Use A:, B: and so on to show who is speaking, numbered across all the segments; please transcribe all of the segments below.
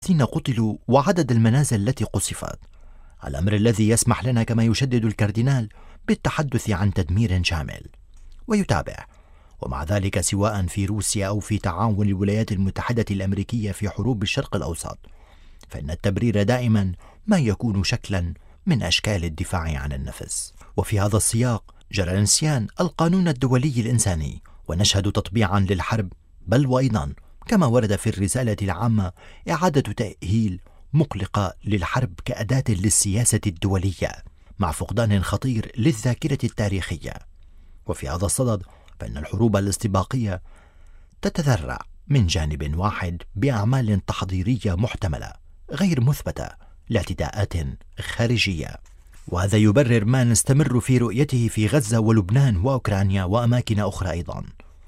A: 30 قتلوا وعدد المنازل التي قصفت، الأمر الذي يسمح لنا كما يشدد الكاردينال بالتحدث عن تدمير شامل. ويتابع: ومع ذلك سواء في روسيا أو في تعاون الولايات المتحدة الأمريكية في حروب الشرق الأوسط، فإن التبرير دائما ما يكون شكلا من أشكال الدفاع عن النفس. وفي هذا السياق جرى نسيان القانون الدولي الإنساني، ونشهد تطبيعا للحرب، بل وأيضا كما ورد في الرسالة العامة إعادة تأهيل مقلقة للحرب كأداة للسياسة الدولية، مع فقدان خطير للذاكرة التاريخية. وفي هذا الصدد فإن الحروب الاستباقية تتذرع من جانب واحد بأعمال تحضيرية محتملة غير مثبتة لاعتداءات خارجية، وهذا يبرر ما نستمر في رؤيته في غزة ولبنان وأوكرانيا وأماكن أخرى أيضا.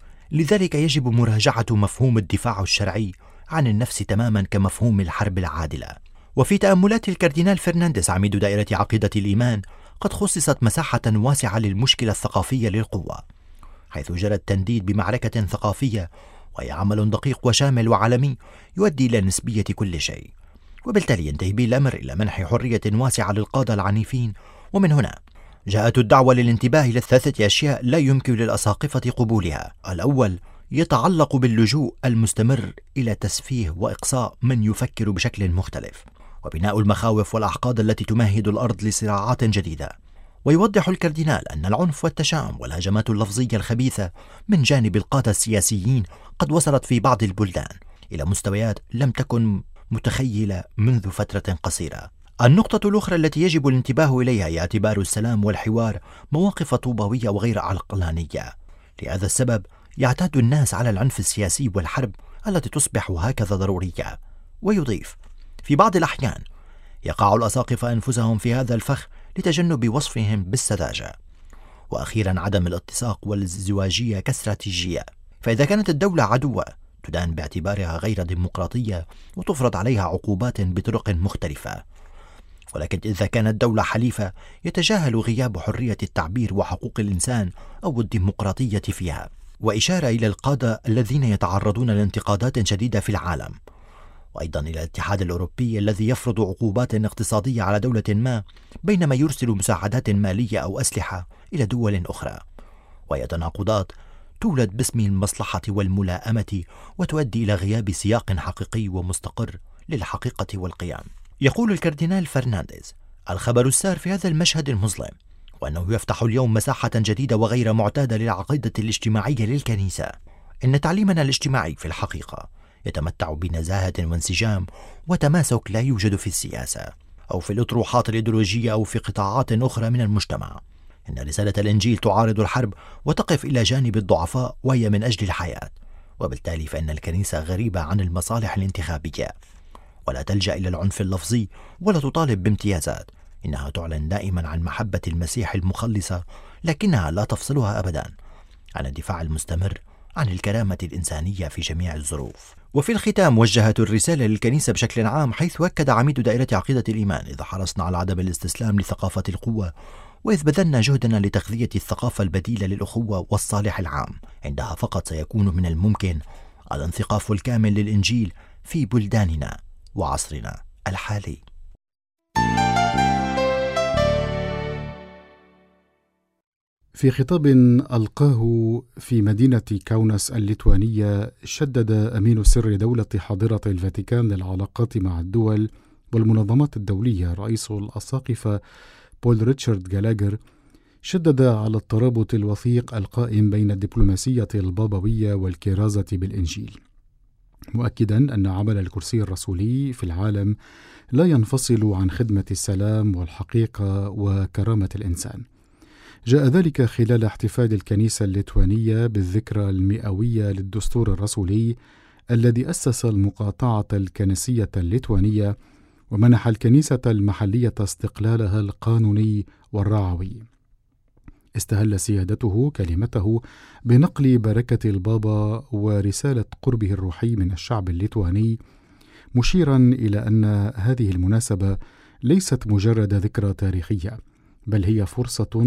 A: لذلك يجب مراجعة مفهوم الدفاع الشرعي عن النفس تماما كمفهوم الحرب العادلة. وفي تأملات الكاردينال فرنانديز عميد دائرة عقيدة الإيمان قد خصصت مساحة واسعة للمشكلة الثقافية للقوة، حيث جرى التنديد بمعركة ثقافية، وهي عمل دقيق وشامل وعالمي يؤدي إلى نسبية كل شيء، وبالتالي ينتهي به الأمر إلى منح حرية واسعة للقادة العنيفين. ومن هنا جاءت الدعوة للانتباه إلى 3 أشياء لا يمكن للأساقفة قبولها. الأول يتعلق باللجوء المستمر إلى تسفيه وإقصاء من يفكر بشكل مختلف، وبناء المخاوف والأحقاد التي تمهد الأرض لصراعات جديدة. ويوضح الكاردينال أن العنف والتشاؤم والهجمات اللفظية الخبيثة من جانب القادة السياسيين قد وصلت في بعض البلدان إلى مستويات لم تكن متخيلة منذ فترة قصيرة. النقطة الأخرى التي يجب الانتباه إليها هي اعتبار السلام والحوار مواقف طوبوية وغير عقلانية. لهذا السبب يعتاد الناس على العنف السياسي والحرب التي تصبح هكذا ضرورية. ويضيف: في بعض الأحيان يقع الأساقفة أنفسهم في هذا الفخ لتجنب وصفهم بالسذاجة. وأخيرا عدم الاتساق والازدواجية كاستراتيجية، فإذا كانت الدولة عدوة تدان باعتبارها غير ديمقراطية وتفرض عليها عقوبات بطرق مختلفة، ولكن إذا كانت دولة حليفة يتجاهل غياب حرية التعبير وحقوق الإنسان أو الديمقراطية فيها. وإشارة إلى القادة الذين يتعرضون لانتقادات شديدة في العالم، وأيضا إلى الاتحاد الأوروبي الذي يفرض عقوبات اقتصادية على دولة ما بينما يرسل مساعدات مالية أو أسلحة إلى دول أخرى. وهي تناقضات تولد باسم المصلحة والملائمة وتؤدي إلى غياب سياق حقيقي ومستقر للحقيقة والقيم. يقول الكاردينال فرنانديز: الخبر السار في هذا المشهد المظلم وأنه يفتح اليوم مساحة جديدة وغير معتادة للعقيدة الاجتماعية للكنيسة. إن تعليمنا الاجتماعي في الحقيقة يتمتع بنزاهة وانسجام وتماسك لا يوجد في السياسة أو في الأطروحات الإيديولوجية أو في قطاعات أخرى من المجتمع. إن رسالة الإنجيل تعارض الحرب وتقف إلى جانب الضعفاء، وهي من أجل الحياة. وبالتالي فإن الكنيسة غريبة عن المصالح الانتخابية، ولا تلجأ إلى العنف اللفظي ولا تطالب بامتيازات. إنها تعلن دائما عن محبة المسيح المخلصة، لكنها لا تفصلها أبدا عن الدفاع المستمر عن الكرامة الإنسانية في جميع الظروف. وفي الختام وجهت الرسالة للكنيسة بشكل عام، حيث أكد عميد دائرة عقيدة الإيمان: إذا حرصنا على عدم الاستسلام لثقافة القوة، وإذ بذلنا جهدنا لتغذية الثقافة البديلة للأخوة والصالح العام، عندها فقط سيكون من الممكن الانثقاف الكامل للإنجيل في بلداننا وعصرنا الحالي.
B: في خطاب ألقاه في مدينة كاوناس الليتوانية، شدد أمين سر دولة حاضرة الفاتيكان للعلاقات مع الدول والمنظمات الدولية رئيس الأساقفة بول ريتشارد جالاغر، شدد على الترابط الوثيق القائم بين الدبلوماسية البابوية والكرازة بالإنجيل، مؤكدا أن عمل الكرسي الرسولي في العالم لا ينفصل عن خدمة السلام والحقيقة وكرامة الإنسان. جاء ذلك خلال احتفال الكنيسة الليتوانية بالذكرى المئوية للدستور الرسولي الذي أسس المقاطعة الكنسية الليتوانية ومنح الكنيسة المحلية استقلالها القانوني والرعوي. استهل سيادته كلمته بنقل بركة البابا ورسالة قربه الروحي من الشعب الليتواني، مشيرا إلى أن هذه المناسبة ليست مجرد ذكرى تاريخية، بل هي فرصة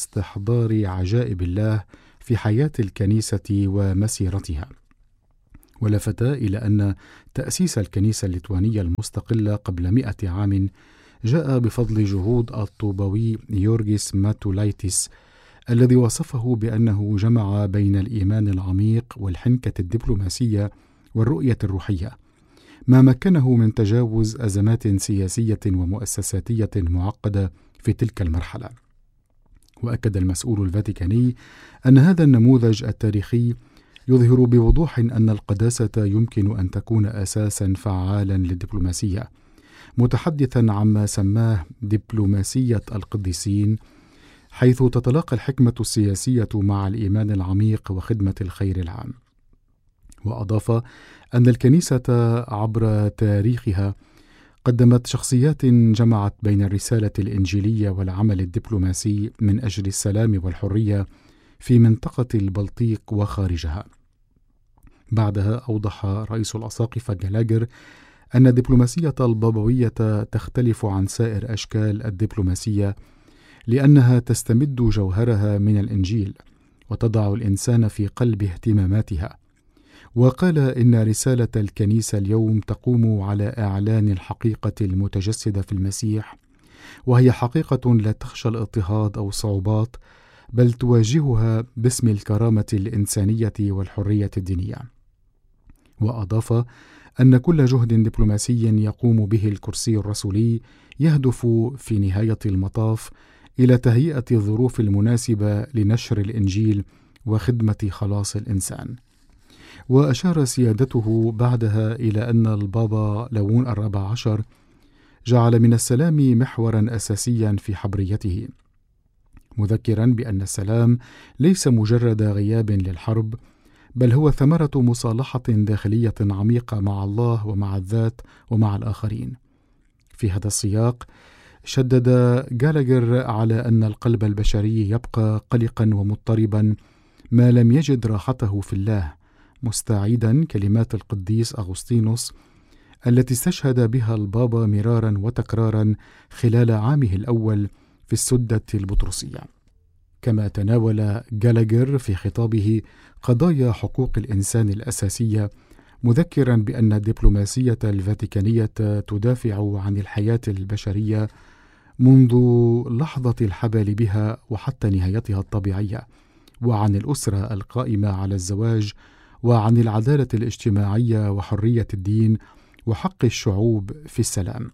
B: لاستحضار عجائب الله في حياة الكنيسة ومسيرتها. ولفت إلى أن تأسيس الكنيسة الليتوانية المستقلة قبل 100 عام جاء بفضل جهود الطوباوي يورغيس ماتولايتس، الذي وصفه بأنه جمع بين الإيمان العميق والحنكة الدبلوماسية والرؤية الروحية، ما مكنه من تجاوز أزمات سياسية ومؤسساتية معقدة في تلك المرحلة. وأكد المسؤول الفاتيكاني أن هذا النموذج التاريخي يظهر بوضوح أن القداسة يمكن أن تكون أساسا فعالا للدبلوماسية، متحدثا عما سماه دبلوماسية القديسين، حيث تتلاقى الحكمة السياسية مع الإيمان العميق وخدمة الخير العام. وأضاف أن الكنيسة عبر تاريخها قدمت شخصيات جمعت بين الرسالة الإنجيلية والعمل الدبلوماسي من أجل السلام والحرية في منطقة البلطيق وخارجها. بعدها أوضح رئيس الأساقفة جالاجر أن الدبلوماسية البابوية تختلف عن سائر أشكال الدبلوماسية لأنها تستمد جوهرها من الإنجيل وتضع الإنسان في قلب اهتماماتها. وقال إن رسالة الكنيسة اليوم تقوم على إعلان الحقيقة المتجسدة في المسيح، وهي حقيقة لا تخشى الاضطهاد أو الصعوبات، بل تواجهها باسم الكرامة الإنسانية والحرية الدينية. وأضاف أن كل جهد دبلوماسي يقوم به الكرسي الرسولي يهدف في نهاية المطاف إلى تهيئة الظروف المناسبة لنشر الإنجيل وخدمة خلاص الإنسان. وأشار سيادته بعدها إلى أن البابا ليون ال14 جعل من السلام محورا أساسيا في حبريته، مذكرا بأن السلام ليس مجرد غياب للحرب، بل هو ثمرة مصالحة داخلية عميقة مع الله ومع الذات ومع الآخرين. في هذا السياق شدد جالاجر على أن القلب البشري يبقى قلقا ومضطربا ما لم يجد راحته في الله، مستعيدا كلمات القديس أغسطينوس التي استشهد بها البابا مرارا وتكرارا خلال عامه الأول في السدة البطرسية. كما تناول جالاجر في خطابه قضايا حقوق الإنسان الأساسية، مذكرا بأن الدبلوماسية الفاتيكانية تدافع عن الحياة البشرية منذ لحظة الحبل بها وحتى نهايتها الطبيعية، وعن الأسرة القائمة على الزواج، وعن العدالة الاجتماعية وحرية الدين وحق الشعوب في السلام.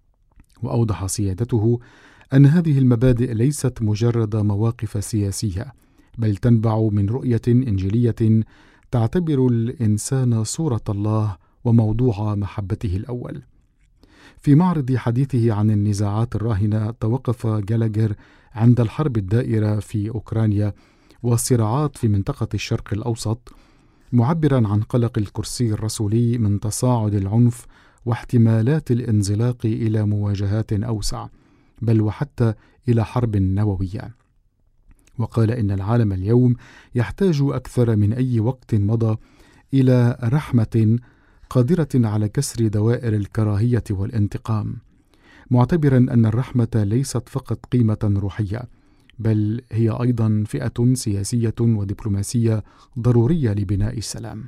B: وأوضح سيادته أن هذه المبادئ ليست مجرد مواقف سياسية، بل تنبع من رؤية إنجيلية تعتبر الإنسان صورة الله وموضوع محبته الأول. في معرض حديثه عن النزاعات الراهنة توقف جالاجر عند الحرب الدائرة في أوكرانيا والصراعات في منطقة الشرق الأوسط، معبرا عن قلق الكرسي الرسولي من تصاعد العنف واحتمالات الانزلاق إلى مواجهات أوسع، بل وحتى إلى حرب نووية. وقال إن العالم اليوم يحتاج أكثر من أي وقت مضى إلى رحمة قادرة على كسر دوائر الكراهية والانتقام، معتبرا أن الرحمة ليست فقط قيمة روحية، بل هي أيضا فئة سياسية ودبلوماسية ضرورية لبناء السلام.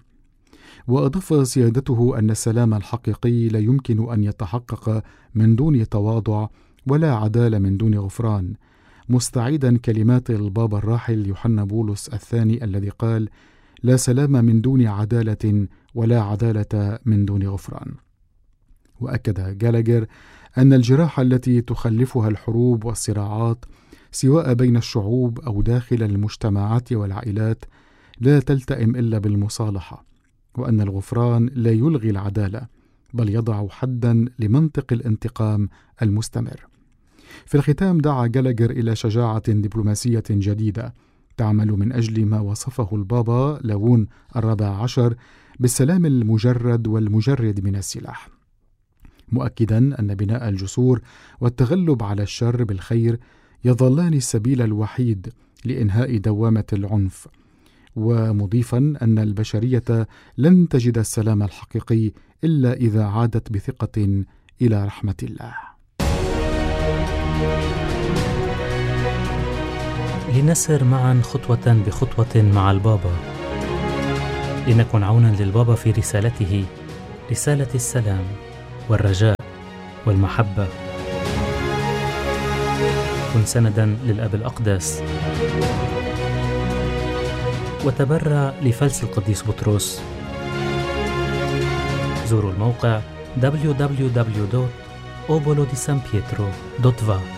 B: وأضاف سيادته أن السلام الحقيقي لا يمكن أن يتحقق من دون تواضع ولا عدالة من دون غفران، مستعيدا كلمات البابا الراحل يوحنا بولس الثاني الذي قال: لا سلام من دون عدالة ولا عدالة من دون غفران. وأكد جالاجر أن الجراحة التي تخلفها الحروب والصراعات سواء بين الشعوب أو داخل المجتمعات والعائلات لا تلتئم إلا بالمصالحة، وأن الغفران لا يلغي العدالة بل يضع حدا لمنطق الانتقام المستمر. في الختام دعا جالاجر إلى شجاعة دبلوماسية جديدة تعمل من أجل ما وصفه البابا ليون ال14 بالسلام المجرد والمجرد من السلاح، مؤكدا أن بناء الجسور والتغلب على الشر بالخير يظلان السبيل الوحيد لإنهاء دوامة العنف، ومضيفا أن البشرية لن تجد السلام الحقيقي إلا إذا عادت بثقة إلى رحمة الله.
C: لنسر معا خطوة بخطوة مع البابا. لنكن عونا للبابا في رسالته، رسالة السلام والرجاء والمحبة. كن سندا للأب الأقدس، وتبرع لفلس القديس بطرس. زوروا الموقع www.obolo-di-san-pietro.va.